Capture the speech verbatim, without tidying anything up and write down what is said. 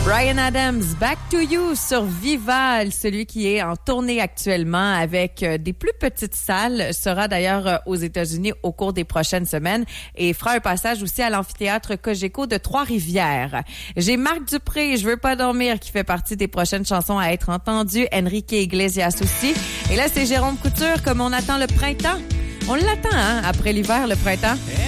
Bryan Adams, Back to You sur Viva, celui qui est en tournée actuellement avec des plus petites salles, sera d'ailleurs aux États-Unis au cours des prochaines semaines et fera un passage aussi à l'amphithéâtre Cogeco de Trois-Rivières. J'ai Marc Dupré, Je veux pas dormir, qui fait partie des prochaines chansons à être entendues, Enrique Iglesias aussi. Et là, c'est Jérôme Couture, Comme on attend le printemps. On l'attend, hein, après l'hiver, le printemps.